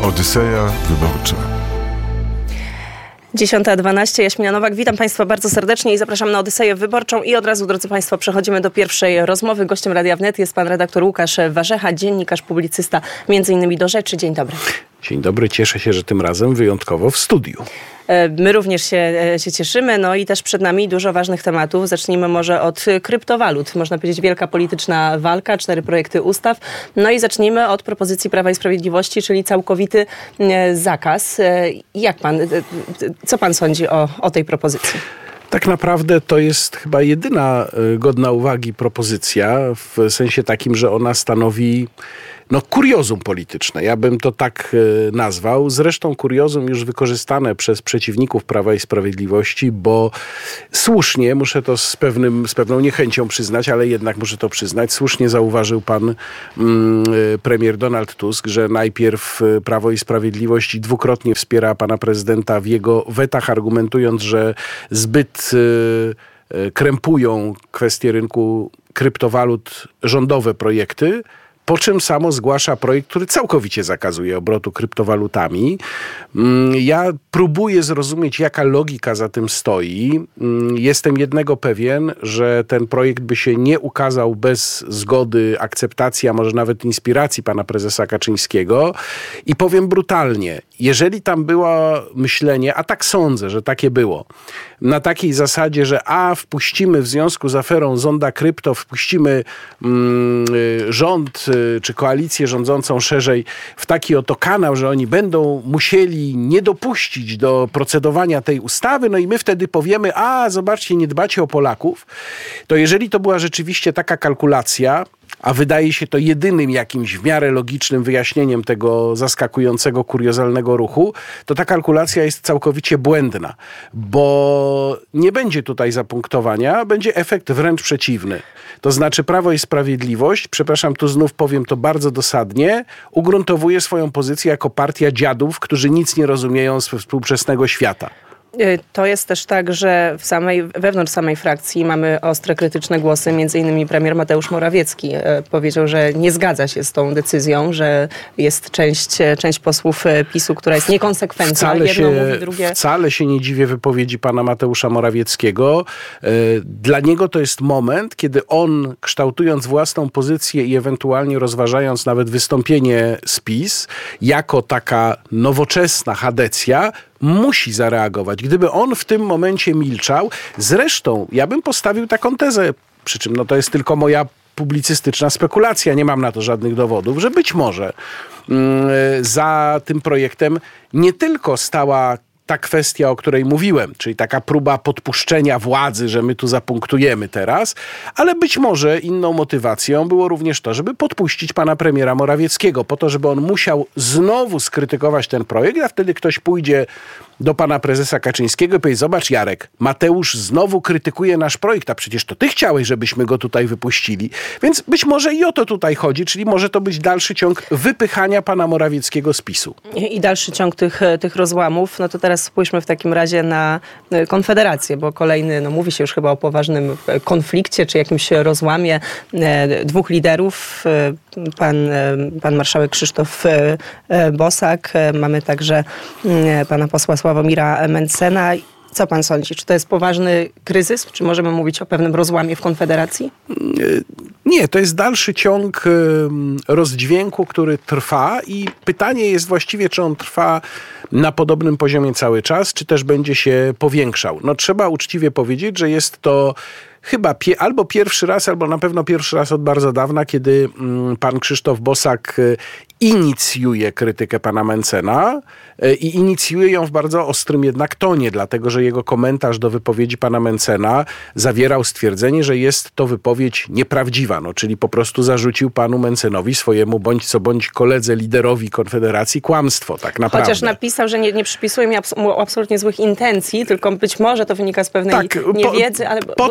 Odyseja Wyborcza. 10:12, Jaśmina Nowak. Witam Państwa bardzo serdecznie i zapraszam na Odyseję Wyborczą. I od razu, drodzy Państwo, przechodzimy do pierwszej rozmowy. Gościem Radia Wnet jest pan redaktor Łukasz Warzecha, dziennikarz, publicysta, między innymi do Rzeczy. Dzień dobry. Dzień dobry, cieszę się, że tym razem wyjątkowo w studiu. My również się cieszymy, no i też przed nami dużo ważnych tematów. Zacznijmy może od kryptowalut. Można powiedzieć wielka polityczna walka, 4 projekty ustaw. No i zacznijmy od propozycji Prawa i Sprawiedliwości, czyli całkowity zakaz. Co pan sądzi o tej propozycji? Tak naprawdę to jest chyba jedyna godna uwagi propozycja, w sensie takim, że ona stanowi kuriozum polityczne. Ja bym to tak nazwał. Zresztą kuriozum już wykorzystane przez przeciwników Prawa i Sprawiedliwości, bo słusznie, muszę to z pewną niechęcią przyznać, ale jednak muszę to przyznać, słusznie zauważył pan premier Donald Tusk, że najpierw Prawo i Sprawiedliwość dwukrotnie wspiera pana prezydenta w jego wetach, argumentując, że zbyt krępują kwestię rynku kryptowalut rządowe projekty, po czym samo zgłasza projekt, który całkowicie zakazuje obrotu kryptowalutami. Ja próbuję zrozumieć, jaka logika za tym stoi. Jestem jednego pewien, że ten projekt by się nie ukazał bez zgody, akceptacji, a może nawet inspiracji pana prezesa Kaczyńskiego. I powiem brutalnie, jeżeli tam było myślenie, a tak sądzę, że takie było, na takiej zasadzie, że wpuścimy w związku z aferą Zonda Krypto, wpuścimy rząd czy koalicję rządzącą szerzej w taki oto kanał, że oni będą musieli nie dopuścić do procedowania tej ustawy, no i my wtedy powiemy, zobaczcie, nie dbacie o Polaków, to jeżeli to była rzeczywiście taka kalkulacja, a wydaje się to jedynym jakimś w miarę logicznym wyjaśnieniem tego zaskakującego, kuriozalnego ruchu, to ta kalkulacja jest całkowicie błędna, bo nie będzie tutaj zapunktowania, będzie efekt wręcz przeciwny. To znaczy Prawo i Sprawiedliwość, tu znów powiem to bardzo dosadnie, ugruntowuje swoją pozycję jako partia dziadów, którzy nic nie rozumieją z współczesnego świata. To jest też tak, że wewnątrz samej frakcji mamy ostre, krytyczne głosy. Między innymi premier Mateusz Morawiecki powiedział, że nie zgadza się z tą decyzją, że jest część posłów PiS-u, która jest niekonsekwentna. Jedno mówi, drugie. Wcale się nie dziwię wypowiedzi pana Mateusza Morawieckiego. Dla niego to jest moment, kiedy on, kształtując własną pozycję i ewentualnie rozważając nawet wystąpienie z PiS, jako taka nowoczesna chadecja, musi zareagować. Gdyby on w tym momencie milczał, zresztą ja bym postawił taką tezę, przy czym to jest tylko moja publicystyczna spekulacja, nie mam na to żadnych dowodów, że być może za tym projektem nie tylko stała ta kwestia, o której mówiłem, czyli taka próba podpuszczenia władzy, że my tu zapunktujemy teraz, ale być może inną motywacją było również to, żeby podpuścić pana premiera Morawieckiego, po to, żeby on musiał znowu skrytykować ten projekt, a wtedy ktoś pójdzie do pana prezesa Kaczyńskiego i powie, zobacz Jarek, Mateusz znowu krytykuje nasz projekt, a przecież to ty chciałeś, żebyśmy go tutaj wypuścili. Więc być może i o to tutaj chodzi, czyli może to być dalszy ciąg wypychania pana Morawieckiego z PiS-u. I dalszy ciąg tych rozłamów. No to teraz spójrzmy w takim razie na Konfederację, bo kolejny, mówi się już chyba o poważnym konflikcie, czy jakimś rozłamie 2 liderów. Pan marszałek Krzysztof Bosak, mamy także pana posła Sławomira Mentzena. Co pan sądzi? Czy to jest poważny kryzys? Czy możemy mówić o pewnym rozłamie w Konfederacji? Nie, to jest dalszy ciąg rozdźwięku, który trwa i pytanie jest właściwie, czy on trwa na podobnym poziomie cały czas, czy też będzie się powiększał. Trzeba uczciwie powiedzieć, że jest to chyba albo pierwszy raz, albo na pewno pierwszy raz od bardzo dawna, kiedy pan Krzysztof Bosak inicjuje krytykę pana Mentzena i inicjuje ją w bardzo ostrym jednak tonie, dlatego że jego komentarz do wypowiedzi pana Mentzena zawierał stwierdzenie, że jest to wypowiedź nieprawdziwa, czyli po prostu zarzucił panu Mentzenowi, swojemu bądź co bądź koledze, liderowi Konfederacji kłamstwo, tak naprawdę. Chociaż napisał, że nie przypisuje mi absolutnie złych intencji, tylko być może to wynika z pewnej niewiedzy. Ale Potem też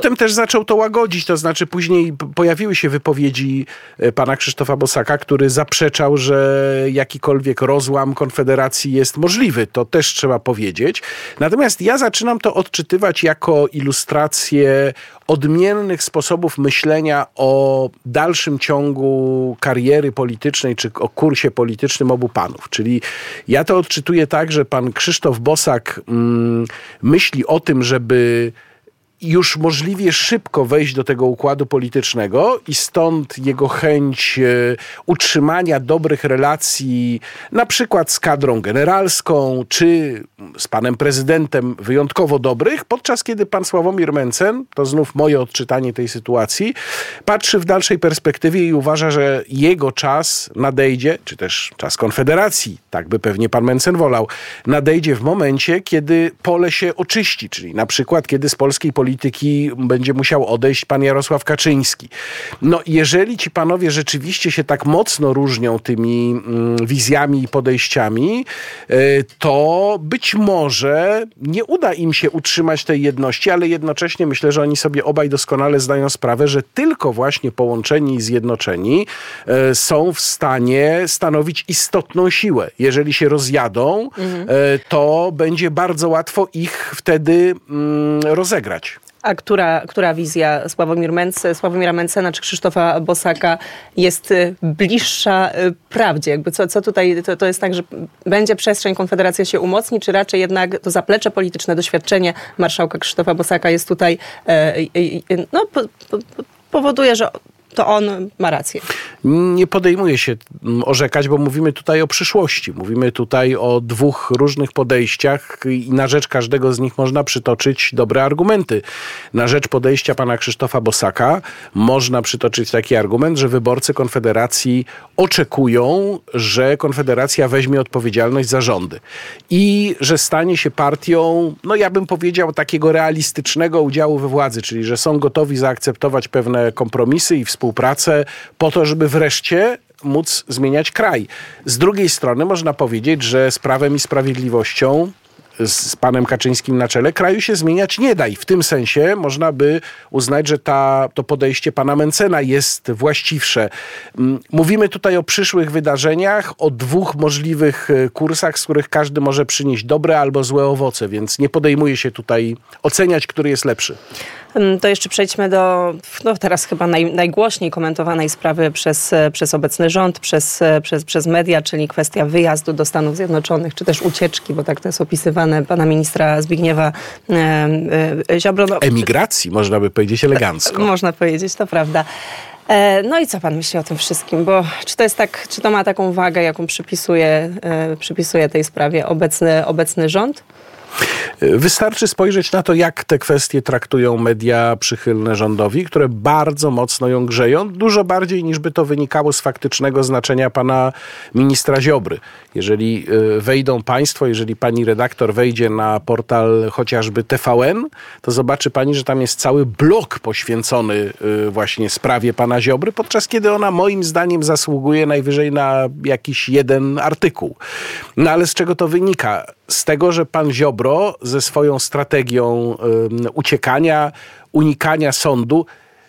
zaczął to łagodzić, to znaczy później pojawiły się wypowiedzi pana Krzysztofa Bosaka, który zaprzeczał, że jakikolwiek rozłam Konfederacji jest możliwy. To też trzeba powiedzieć. Natomiast ja zaczynam to odczytywać jako ilustrację odmiennych sposobów myślenia o dalszym ciągu kariery politycznej, czy o kursie politycznym obu panów. Czyli ja to odczytuję tak, że pan Krzysztof Bosak myśli o tym, żeby już możliwie szybko wejść do tego układu politycznego i stąd jego chęć utrzymania dobrych relacji na przykład z kadrą generalską czy z panem prezydentem wyjątkowo dobrych, podczas kiedy pan Sławomir Mencen, to znów moje odczytanie tej sytuacji, patrzy w dalszej perspektywie i uważa, że jego czas nadejdzie, czy też czas Konfederacji, tak by pewnie pan Mencen wolał, nadejdzie w momencie, kiedy pole się oczyści, czyli na przykład kiedy z polskiej polityki będzie musiał odejść pan Jarosław Kaczyński. No, jeżeli ci panowie rzeczywiście się tak mocno różnią tymi wizjami i podejściami, to być może nie uda im się utrzymać tej jedności, ale jednocześnie myślę, że oni sobie obaj doskonale zdają sprawę, że tylko właśnie połączeni i zjednoczeni są w stanie stanowić istotną siłę. Jeżeli się rozjadą, to będzie bardzo łatwo ich wtedy rozegrać. A która wizja Sławomira Mencena czy Krzysztofa Bosaka jest bliższa prawdzie? Jakby co tutaj, to jest tak, że będzie przestrzeń, Konfederacja się umocni, czy raczej jednak to zaplecze polityczne, doświadczenie marszałka Krzysztofa Bosaka jest tutaj, powoduje, że to on ma rację. Nie podejmuje się orzekać, bo mówimy tutaj o przyszłości. Mówimy tutaj o dwóch różnych podejściach i na rzecz każdego z nich można przytoczyć dobre argumenty. Na rzecz podejścia pana Krzysztofa Bosaka można przytoczyć taki argument, że wyborcy Konfederacji oczekują, że Konfederacja weźmie odpowiedzialność za rządy i że stanie się partią, ja bym powiedział, takiego realistycznego udziału we władzy, czyli że są gotowi zaakceptować pewne kompromisy i współpracę po to, żeby wreszcie móc zmieniać kraj. Z drugiej strony można powiedzieć, że z Prawem i Sprawiedliwością, z panem Kaczyńskim na czele, kraju się zmieniać nie da i w tym sensie można by uznać, że to podejście pana Mencena jest właściwsze. Mówimy tutaj o przyszłych wydarzeniach, o dwóch możliwych kursach, z których każdy może przynieść dobre albo złe owoce, więc nie podejmuje się tutaj oceniać, który jest lepszy. To jeszcze przejdźmy do teraz chyba najgłośniej komentowanej sprawy przez obecny rząd, przez media, czyli kwestia wyjazdu do Stanów Zjednoczonych, czy też ucieczki, bo tak to jest opisywane, pana ministra Zbigniewa Ziobro. Emigracji, można by powiedzieć elegancko. Można powiedzieć, to prawda. No i co pan myśli o tym wszystkim? Bo czy to jest tak, czy to ma taką wagę, jaką przypisuje tej sprawie obecny rząd? Wystarczy spojrzeć na to, jak te kwestie traktują media przychylne rządowi, które bardzo mocno ją grzeją, dużo bardziej niż by to wynikało z faktycznego znaczenia pana ministra Ziobry. Jeżeli wejdą państwo, jeżeli pani redaktor wejdzie na portal chociażby TVN, to zobaczy pani, że tam jest cały blok poświęcony właśnie sprawie pana Ziobry, podczas kiedy ona moim zdaniem zasługuje najwyżej na jakiś jeden artykuł. No ale z czego to wynika? Z tego, że pan Ziobro ze swoją strategią uciekania, unikania sądu,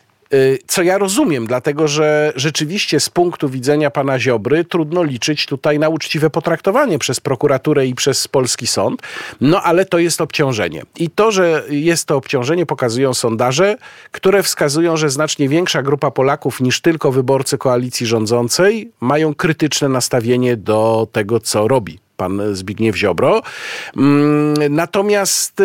co ja rozumiem, dlatego że rzeczywiście z punktu widzenia pana Ziobry trudno liczyć tutaj na uczciwe potraktowanie przez prokuraturę i przez polski sąd, ale to jest obciążenie. I to, że jest to obciążenie, pokazują sondaże, które wskazują, że znacznie większa grupa Polaków niż tylko wyborcy koalicji rządzącej mają krytyczne nastawienie do tego, co robi pan Zbigniew Ziobro. Natomiast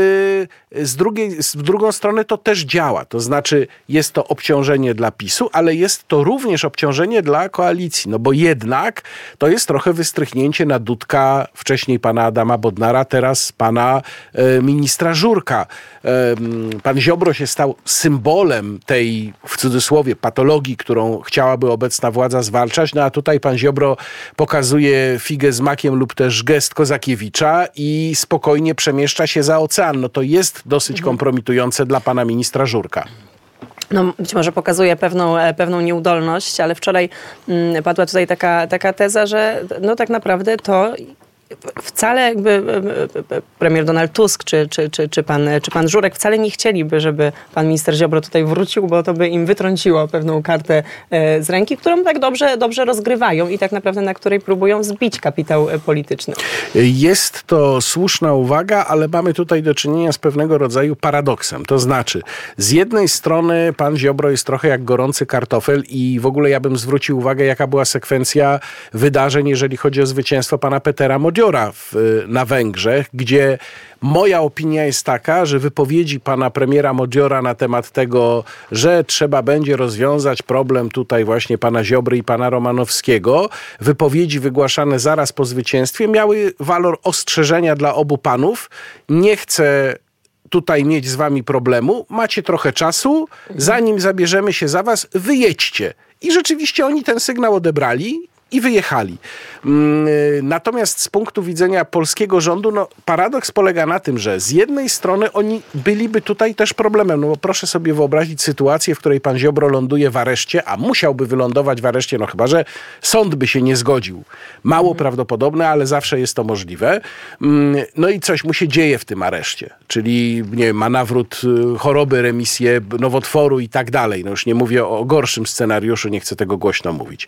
z drugą stronę to też działa. To znaczy jest to obciążenie dla PiS-u, ale jest to również obciążenie dla koalicji. Bo jednak to jest trochę wystrychnięcie na dudka wcześniej pana Adama Bodnara, teraz pana ministra Żurka. Pan Ziobro się stał symbolem tej, w cudzysłowie, patologii, którą chciałaby obecna władza zwalczać. A tutaj pan Ziobro pokazuje figę z makiem lub też gest Kozakiewicza i spokojnie przemieszcza się za ocean. To jest dosyć kompromitujące dla pana ministra Żurka. Być może pokazuje pewną nieudolność, ale wczoraj padła tutaj taka teza, że tak naprawdę to wcale jakby premier Donald Tusk czy pan Żurek wcale nie chcieliby, żeby pan minister Ziobro tutaj wrócił, bo to by im wytrąciło pewną kartę z ręki, którą tak dobrze rozgrywają i tak naprawdę na której próbują zbić kapitał polityczny. Jest to słuszna uwaga, ale mamy tutaj do czynienia z pewnego rodzaju paradoksem. To znaczy, z jednej strony pan Ziobro jest trochę jak gorący kartofel i w ogóle ja bym zwrócił uwagę, jaka była sekwencja wydarzeń, jeżeli chodzi o zwycięstwo pana Petera Modiora na Węgrzech, gdzie moja opinia jest taka, że wypowiedzi pana premiera Modiora na temat tego, że trzeba będzie rozwiązać problem tutaj właśnie pana Ziobry i pana Romanowskiego, wypowiedzi wygłaszane zaraz po zwycięstwie miały walor ostrzeżenia dla obu panów. Nie chcę tutaj mieć z wami problemu, macie trochę czasu, zanim zabierzemy się za was, wyjedźcie. I rzeczywiście oni ten sygnał odebrali i wyjechali. Natomiast z punktu widzenia polskiego rządu, paradoks polega na tym, że z jednej strony oni byliby tutaj też problemem, bo proszę sobie wyobrazić sytuację, w której pan Ziobro ląduje w areszcie, a musiałby wylądować w areszcie, chyba że sąd by się nie zgodził. Mało prawdopodobne, ale zawsze jest to możliwe. I coś mu się dzieje w tym areszcie, czyli nie wiem, ma nawrót choroby, remisję nowotworu i tak dalej. Już nie mówię o gorszym scenariuszu, nie chcę tego głośno mówić.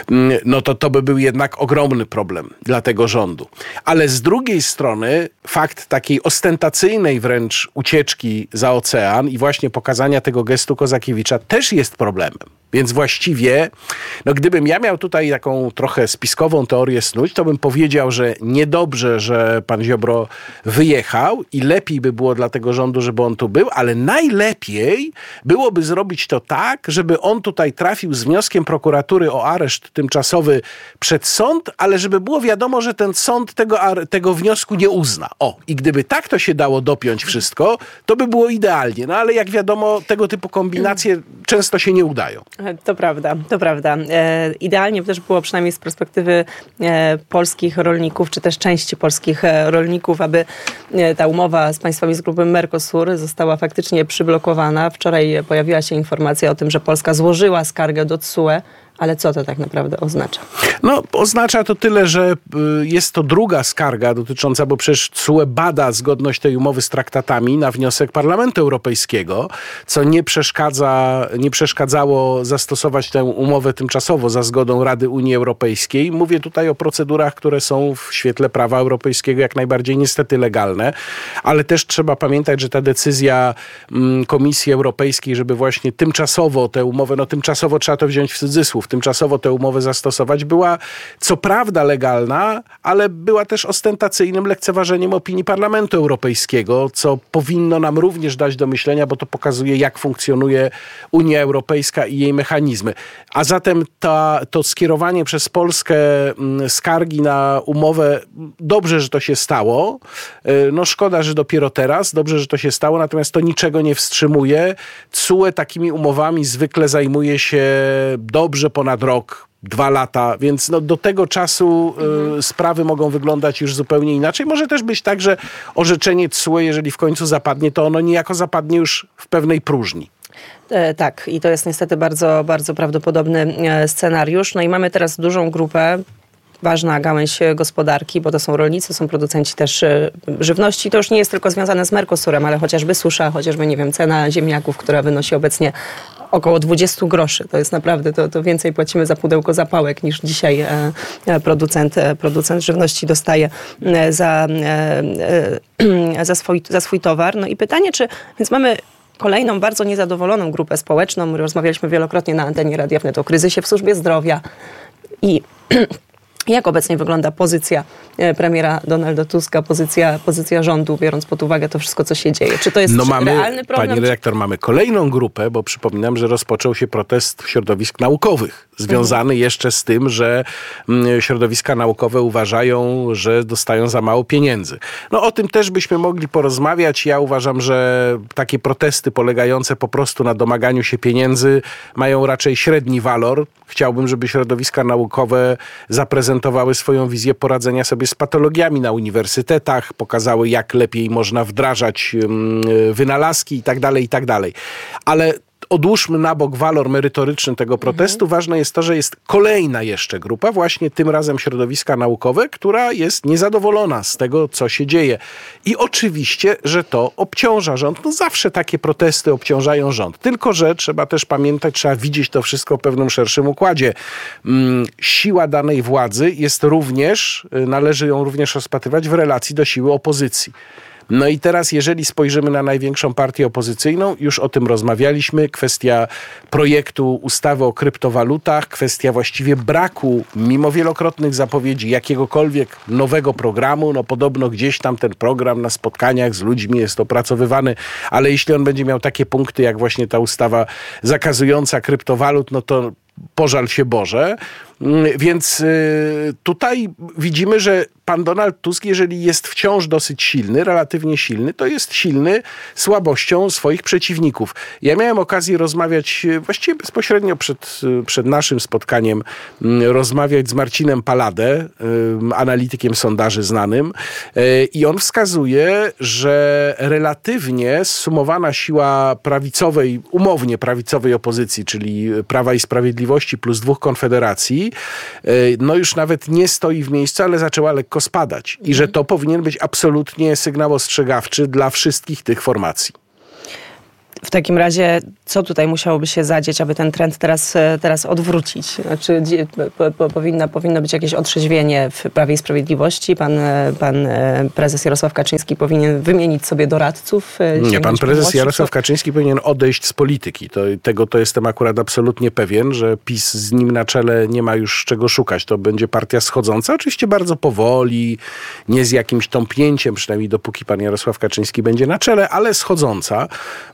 To by był jednak ogromny problem dla tego rządu. Ale z drugiej strony fakt takiej ostentacyjnej wręcz ucieczki za ocean i właśnie pokazania tego gestu Kozakiewicza też jest problemem. Więc właściwie, gdybym ja miał tutaj taką trochę spiskową teorię snuć, to bym powiedział, że niedobrze, że pan Ziobro wyjechał i lepiej by było dla tego rządu, żeby on tu był, ale najlepiej byłoby zrobić to tak, żeby on tutaj trafił z wnioskiem prokuratury o areszt tymczasowy przed sąd, ale żeby było wiadomo, że ten sąd tego wniosku nie uzna. I gdyby tak to się dało dopiąć wszystko, to by było idealnie. Ale jak wiadomo, tego typu kombinacje często się nie udają. To prawda. Idealnie też było przynajmniej z perspektywy polskich rolników, czy też części polskich rolników, aby ta umowa z państwami z grupy Mercosur została faktycznie przyblokowana. Wczoraj pojawiła się informacja o tym, że Polska złożyła skargę do TSUE. Ale co to tak naprawdę oznacza? Oznacza to tyle, że jest to druga skarga dotycząca, bo przecież TSUE bada zgodność tej umowy z traktatami na wniosek Parlamentu Europejskiego, co nie przeszkadzało zastosować tę umowę tymczasowo za zgodą Rady Unii Europejskiej. Mówię tutaj o procedurach, które są w świetle prawa europejskiego jak najbardziej niestety legalne, ale też trzeba pamiętać, że ta decyzja Komisji Europejskiej, żeby właśnie tymczasowo tę umowę, tymczasowo trzeba to wziąć w cudzysłów, tymczasowo tę umowę zastosować, była co prawda legalna, ale była też ostentacyjnym lekceważeniem opinii Parlamentu Europejskiego, co powinno nam również dać do myślenia, bo to pokazuje, jak funkcjonuje Unia Europejska i jej mechanizmy. A zatem to skierowanie przez Polskę skargi na umowę, dobrze, że to się stało. Szkoda, że dopiero teraz, dobrze, że to się stało, natomiast to niczego nie wstrzymuje. TSUE takimi umowami zwykle zajmuje się dobrze ponad rok, 2 lata, więc do tego czasu sprawy mogą wyglądać już zupełnie inaczej. Może też być tak, że orzeczenie TSUE, jeżeli w końcu zapadnie, to ono niejako zapadnie już w pewnej próżni. Tak, i to jest niestety bardzo, bardzo prawdopodobny scenariusz. I mamy teraz dużą grupę, ważna gałęź gospodarki, bo to są rolnicy, są producenci też żywności. To już nie jest tylko związane z Mercosurem, ale chociażby susza, chociażby, cena ziemniaków, która wynosi obecnie około 20 groszy. To jest naprawdę, to więcej płacimy za pudełko zapałek niż dzisiaj producent żywności dostaje za swój towar. I pytanie, więc mamy kolejną bardzo niezadowoloną grupę społeczną. Rozmawialiśmy wielokrotnie na antenie Radia Wnet o kryzysie w służbie zdrowia i jak obecnie wygląda pozycja premiera Donalda Tuska, pozycja rządu, biorąc pod uwagę to wszystko, co się dzieje? Czy to jest realny problem? Pani redaktor, mamy kolejną grupę, bo przypominam, że rozpoczął się protest środowisk naukowych, związany jeszcze z tym, że środowiska naukowe uważają, że dostają za mało pieniędzy. O tym też byśmy mogli porozmawiać. Ja uważam, że takie protesty polegające po prostu na domaganiu się pieniędzy mają raczej średni walor. Chciałbym, żeby środowiska naukowe zaprezentowały swoją wizję poradzenia sobie z patologiami na uniwersytetach, pokazały, jak lepiej można wdrażać wynalazki i tak dalej, i tak dalej. Ale odłóżmy na bok walor merytoryczny tego protestu. Ważne jest to, że jest kolejna jeszcze grupa, właśnie tym razem środowiska naukowe, która jest niezadowolona z tego, co się dzieje. I oczywiście, że to obciąża rząd. No zawsze takie protesty obciążają rząd. Tylko że trzeba też pamiętać, trzeba widzieć to wszystko w pewnym szerszym układzie. Siła danej władzy jest również, należy ją również rozpatrywać w relacji do siły opozycji. No i teraz, jeżeli spojrzymy na największą partię opozycyjną, już o tym rozmawialiśmy, kwestia projektu ustawy o kryptowalutach, kwestia właściwie braku, mimo wielokrotnych zapowiedzi, jakiegokolwiek nowego programu. No podobno gdzieś tam ten program na spotkaniach z ludźmi jest opracowywany, ale jeśli on będzie miał takie punkty, jak właśnie ta ustawa zakazująca kryptowalut, no to pożal się Boże. Więc tutaj widzimy, że pan Donald Tusk, jeżeli jest wciąż dosyć silny, relatywnie silny, to jest silny słabością swoich przeciwników. Ja miałem okazję rozmawiać właściwie bezpośrednio przed naszym spotkaniem, rozmawiać z Marcinem Paladę, analitykiem sondaży znanym, i on wskazuje, że relatywnie zsumowana siła prawicowej, umownie prawicowej opozycji, czyli Prawa i Sprawiedliwości plus dwóch Konfederacji, no już nawet nie stoi w miejscu, ale zaczęła lekko spadać. I że to powinien być absolutnie sygnał ostrzegawczy dla wszystkich tych formacji. W takim razie, co tutaj musiałoby się zadzieć, aby ten trend teraz odwrócić? Znaczy, powinno być jakieś otrzeźwienie w Prawie i Sprawiedliwości? Pan prezes Jarosław Kaczyński powinien wymienić sobie doradców? Nie, pan prezes Jarosław Kaczyński powinien odejść z polityki. Tego jestem akurat absolutnie pewien, że PiS z nim na czele nie ma już czego szukać. To będzie partia schodząca, oczywiście bardzo powoli, nie z jakimś tąpnięciem, przynajmniej dopóki pan Jarosław Kaczyński będzie na czele, ale schodząca.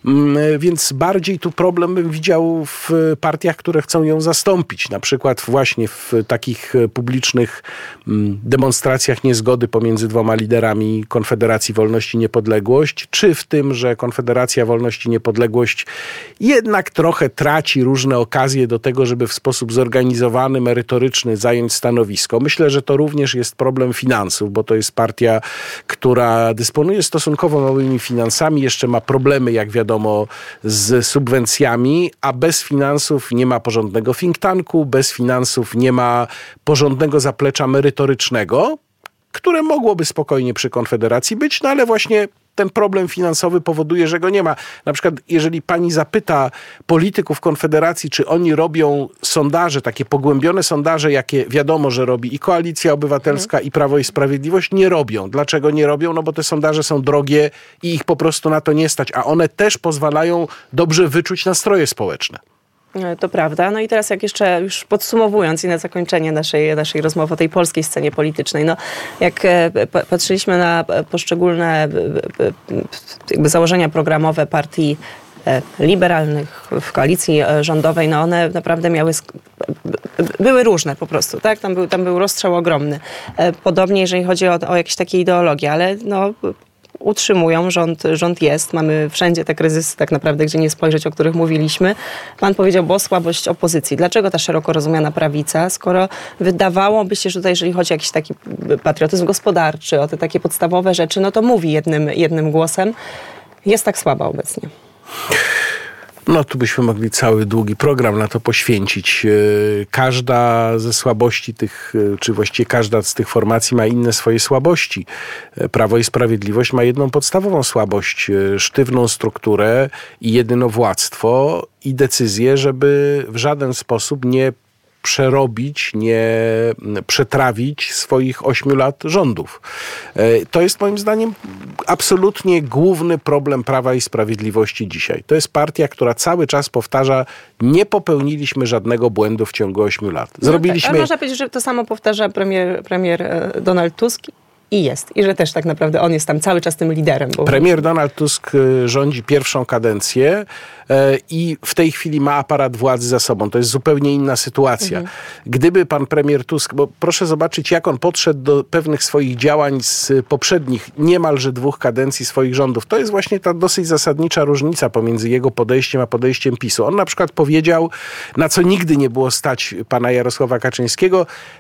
Więc bardziej tu problem bym widział w partiach, które chcą ją zastąpić. Na przykład właśnie w takich publicznych demonstracjach niezgody pomiędzy dwoma liderami Konfederacji Wolność i Niepodległość, czy w tym, że Konfederacja Wolność i Niepodległość jednak trochę traci różne okazje do tego, żeby w sposób zorganizowany, merytoryczny zająć stanowisko. Myślę, że to również jest problem finansów, bo to jest partia, która dysponuje stosunkowo małymi finansami, jeszcze ma problemy, jak wiadomo, z subwencjami, a bez finansów nie ma porządnego think tanku, bez finansów nie ma porządnego zaplecza merytorycznego, które mogłoby spokojnie przy Konfederacji być, no ale właśnie ten problem finansowy powoduje, że go nie ma. Na przykład, jeżeli pani zapyta polityków Konfederacji, czy oni robią sondaże, takie pogłębione sondaże, jakie wiadomo, że robi i Koalicja Obywatelska, i Prawo i Sprawiedliwość, nie robią. Dlaczego nie robią? No bo te sondaże są drogie i ich po prostu na to nie stać, a one też pozwalają dobrze wyczuć nastroje społeczne. To prawda. No i teraz jak jeszcze już podsumowując i na zakończenie naszej rozmowy o tej polskiej scenie politycznej, no jak patrzyliśmy na poszczególne jakby założenia programowe partii liberalnych w koalicji rządowej, no one naprawdę były różne po prostu, tak? Tam był rozstrzał ogromny. Podobnie jeżeli chodzi o jakieś takie ideologie, ale no utrzymują, rząd jest, mamy wszędzie te kryzysy tak naprawdę, gdzie nie spojrzeć, o których mówiliśmy. Pan powiedział, bo słabość opozycji. Dlaczego ta szeroko rozumiana prawica, skoro wydawałoby się, że tutaj, jeżeli chodzi o jakiś taki patriotyzm gospodarczy, o te takie podstawowe rzeczy, no to mówi jednym głosem, jest tak słaba obecnie. No tu byśmy mogli cały długi program na to poświęcić. Każda ze słabości tych, czy właściwie każda z tych formacji ma inne swoje słabości. Prawo i Sprawiedliwość ma jedną podstawową słabość, sztywną strukturę i jedynowładztwo i decyzję, żeby w żaden sposób nie przerobić, nie przetrawić swoich 8 lat rządów. To jest moim zdaniem absolutnie główny problem Prawa i Sprawiedliwości dzisiaj. To jest partia, która cały czas powtarza, nie popełniliśmy żadnego błędu w ciągu 8 lat. Zrobiliśmy... No tak, ale można powiedzieć, że to samo powtarza premier Donald Tusk i że też tak naprawdę on jest tam cały czas tym liderem. Premier Donald Tusk rządzi pierwszą kadencję i w tej chwili ma aparat władzy za sobą. To jest zupełnie inna sytuacja. Gdyby pan premier Tusk, bo proszę zobaczyć, jak on podszedł do pewnych swoich działań z poprzednich niemalże 2 kadencji swoich rządów. To jest właśnie ta dosyć zasadnicza różnica pomiędzy jego podejściem a podejściem PiS-u. On na przykład powiedział, na co nigdy nie było stać pana Jarosława Kaczyńskiego,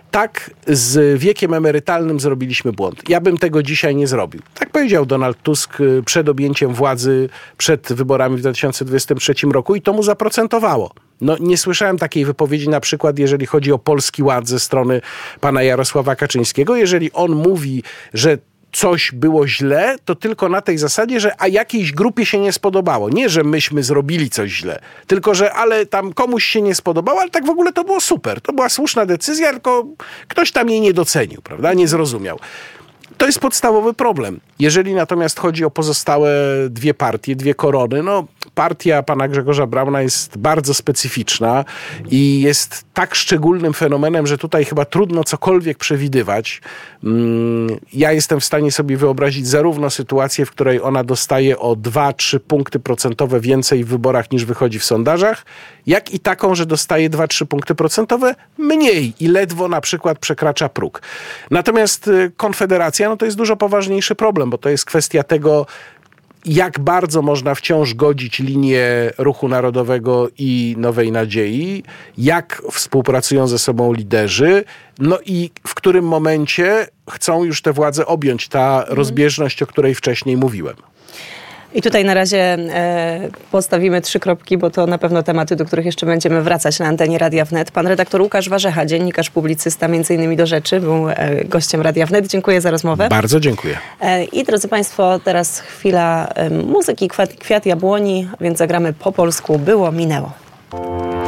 tak, z wiekiem emerytalnym zrobiliśmy błąd. Ja bym tego dzisiaj nie zrobił. Tak powiedział Donald Tusk przed objęciem władzy, przed wyborami w 2023 roku i to mu zaprocentowało. No, nie słyszałem takiej wypowiedzi na przykład, jeżeli chodzi o Polski Ład ze strony pana Jarosława Kaczyńskiego. Jeżeli on mówi, że coś było źle, to tylko na tej zasadzie, że jakiejś grupie się nie spodobało. Nie, że myśmy zrobili coś źle, tylko że ale tam komuś się nie spodobało, ale tak w ogóle to było super. To była słuszna decyzja, tylko ktoś tam jej nie docenił, prawda? Nie zrozumiał. To jest podstawowy problem. Jeżeli natomiast chodzi o pozostałe dwie partie, dwie korony, no partia pana Grzegorza Brauna jest bardzo specyficzna i jest tak szczególnym fenomenem, że tutaj chyba trudno cokolwiek przewidywać. Ja jestem w stanie sobie wyobrazić zarówno sytuację, w której ona dostaje o 2-3 punkty procentowe więcej w wyborach niż wychodzi w sondażach, jak i taką, że dostaje 2-3 punkty procentowe mniej i ledwo na przykład przekracza próg. Natomiast Konfederacja, no to jest dużo poważniejszy problem, bo to jest kwestia tego, jak bardzo można wciąż godzić linię Ruchu Narodowego i Nowej Nadziei, jak współpracują ze sobą liderzy, no i w którym momencie chcą już tę władzę objąć, ta rozbieżność, o której wcześniej mówiłem. I tutaj na razie postawimy 3 kropki, bo to na pewno tematy, do których jeszcze będziemy wracać na antenie Radia Wnet. Pan redaktor Łukasz Warzecha, dziennikarz, publicysta, między innymi do rzeczy, był gościem Radia Wnet. Dziękuję za rozmowę. Bardzo dziękuję. I drodzy Państwo, teraz chwila muzyki, Kwiat Jabłoni, więc zagramy po polsku Było, minęło.